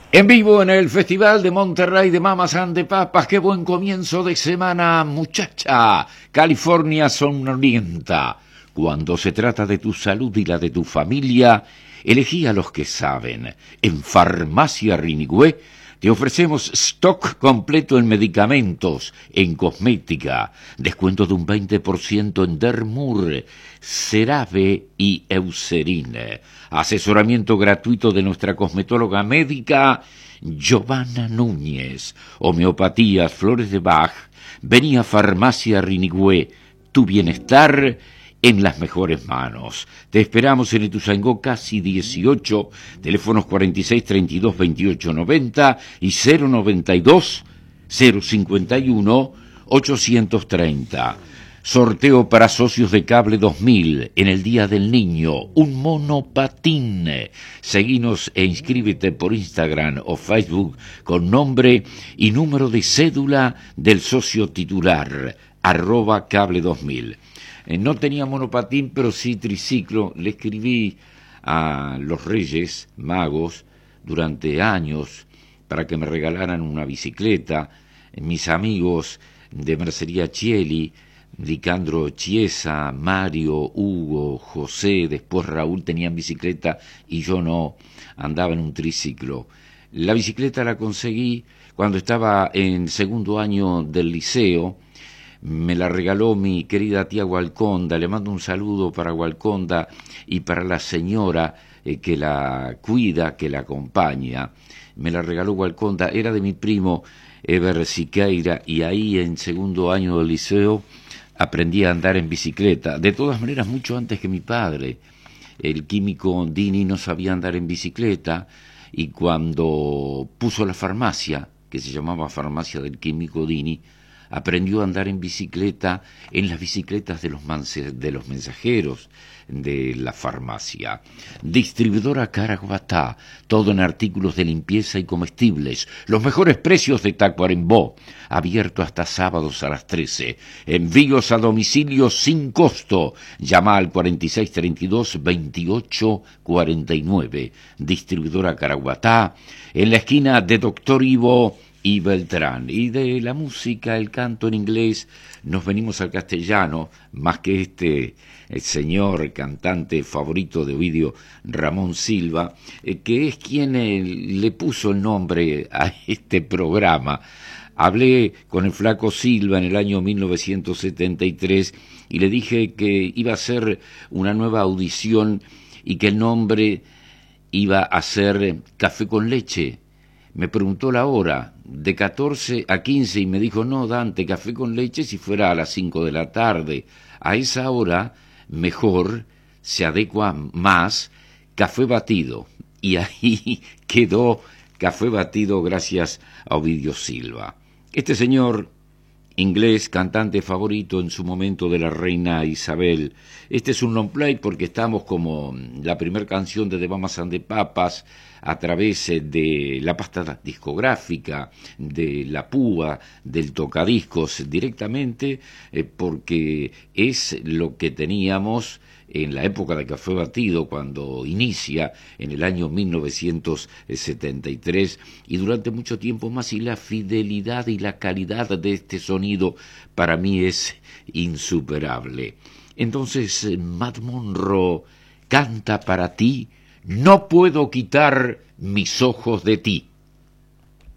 En vivo en el Festival de Monterrey de Mamas and the Papas. ¡Qué buen comienzo de semana, muchacha! California sonrienta. Cuando se trata de tu salud y la de tu familia, elegí a los que saben. En Farmacia Rinigüe te ofrecemos stock completo en medicamentos, en cosmética, descuento de un 20% en Dermur, CeraVe y Eucerin. Asesoramiento gratuito de nuestra cosmetóloga médica Giovanna Núñez. Homeopatías, flores de Bach. Vení a Farmacia Rinigüe. Tu bienestar en las mejores manos. Te esperamos en Ituzaingó casi 18, teléfonos 46 32 28 90 y 092 051 830. Sorteo para socios de Cable 2000 en el Día del Niño, un monopatín. Seguinos e inscríbete por Instagram o Facebook con nombre y número de cédula del socio titular, @Cable 2000. No tenía monopatín, pero sí triciclo. Le escribí a los Reyes Magos durante años para que me regalaran una bicicleta. Mis amigos de Mercería Chieli, Licandro Chiesa, Mario, Hugo, José, después Raúl tenían bicicleta y yo no, andaba en un triciclo. La bicicleta la conseguí cuando estaba en segundo año del liceo. Me la regaló mi querida tía Gualconda. Le mando un saludo para Gualconda y para la señora que la cuida, que la acompaña. Me la regaló Gualconda, era de mi primo Eber Siqueira, y ahí en segundo año del liceo aprendí a andar en bicicleta. De todas maneras, mucho antes que mi padre. El químico Dini no sabía andar en bicicleta, y cuando puso la farmacia, que se llamaba Farmacia del Químico Dini, aprendió a andar en bicicleta en las bicicletas de los mensajeros de la farmacia. Distribuidora Caraguatá, todo en artículos de limpieza y comestibles, los mejores precios de Tacuarembó, abierto hasta sábados a las 13, envíos a domicilio sin costo. Llama al 46 32 28 49. Distribuidora Caraguatá, en la esquina de Doctor Ivo y Beltrán. Y de la música, el canto en inglés, nos venimos al castellano, más que el señor cantante favorito de Ovidio, Ramón Silva, que es quien le puso el nombre a este programa. Hablé con el flaco Silva en el año 1973 y le dije que iba a hacer una nueva audición y que el nombre iba a ser Café con Leche. Me preguntó la hora, de 14 a 15, y me dijo, no, Dante, Café con Leche si fuera a las 5 de la tarde. A esa hora, mejor, se adecua más Café Batido. Y ahí quedó Café Batido gracias a Ovidio Silva. Este señor inglés, cantante favorito en su momento de la reina Isabel. Este es un long play porque estamos como la primera canción de The Mamas and the Papas a través de la pasta discográfica, de la púa, del tocadiscos directamente, porque es lo que teníamos en la época de Café Batido, cuando inicia en el año 1973, y durante mucho tiempo más, y la fidelidad y la calidad de este sonido para mí es insuperable. Entonces, Matt Monro canta para ti, no puedo quitar mis ojos de ti.